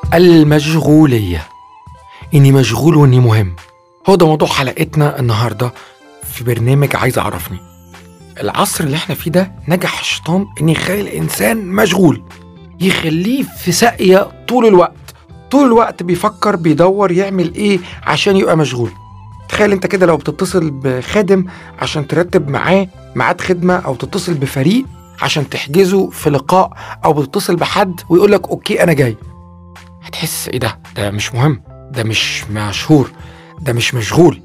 المشغولية، إني مشغول وإني مهم. هو ده موضوع حلقتنا النهاردة في برنامج عايز أعرفني. العصر اللي احنا فيه ده نجح الشيطان إن يخلي الإنسان مشغول، يخليه في ساقية طول الوقت بيفكر بيدور يعمل إيه عشان يبقى مشغول. تخيل انت كده لو بتتصل بخادم عشان ترتب معاه ميعاد خدمة، أو تتصل بفريق عشان تحجزه في لقاء، أو بتتصل بحد ويقولك أوكي أنا جاي، هتحس إيه ده مش مهم، ده مش مشهور، ده مش مشغول.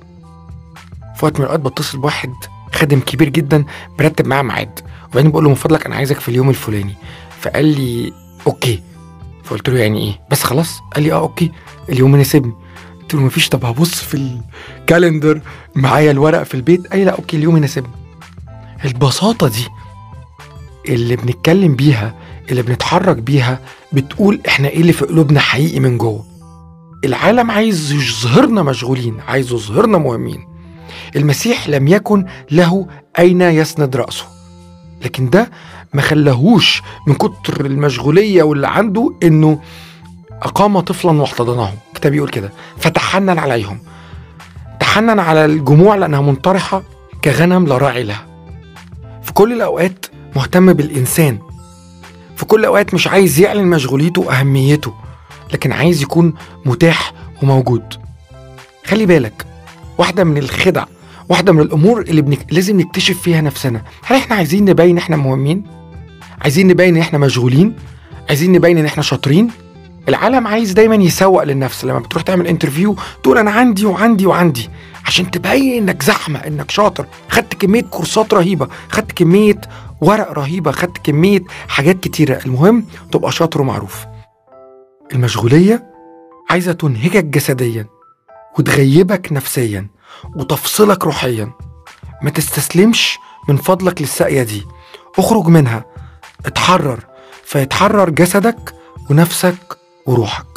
في وقت من الأوقات بتصل بواحد خادم كبير جدا برتب معاه ميعاد، وبعدين بقول له من فضلك أنا عايزك في اليوم الفلاني، فقال لي أوكي. فقلت له يعني إيه؟ بس خلاص. قال لي أوكي اليوم يناسبني. قلت له مفيش، طب هبص في الكالندر معايا الورق في البيت. قال لي لا أوكي اليوم يناسبني. البساطة دي اللي بنتكلم بيها، اللي بنتحرك بيها، بتقول احنا ايه اللي في قلوبنا حقيقي من جوه. العالم عايز يظهرنا مشغولين، عايز يظهرنا مهمين. المسيح لم يكن له أين يسند رأسه، لكن ده ما خلاهوش من كتر المشغولية واللي عنده إنه أقام طفلا واحتضنه. الكتاب يقول كده، فتحنن عليهم، تحنن على الجموع لأنها منطرحة كغنم لا راعي لها. في كل الأوقات مهتم بالإنسان، في كل الأوقات مش عايز يعلن مشغوليته وأهميته، لكن عايز يكون متاح وموجود. خلي بالك، واحدة من الخدع، واحدة من الأمور اللي لازم نكتشف فيها نفسنا، هل احنا عايزين نبين احنا مهمين؟ عايزين نبين ان احنا مشغولين؟ عايزين نبين ان احنا شاطرين؟ العالم عايز دايما يسوق للنفس. لما بتروح تعمل انترفيو تقول انا عندي وعندي وعندي، عشان تبين انك زحمة، انك شاطر، خدت كمية كورسات رهيبة، خدت كمية ورق رهيبة، خدت كمية حاجات كتيرة. المهم تبقى شاطر ومعروف. المشغولية عايزة تنهكك جسديا وتغيبك نفسيا وتفصلك روحيا. ما تستسلمش من فضلك للساقية دي، اخرج منها، اتحرر، فيتحرر جسدك ونفسك وروحك.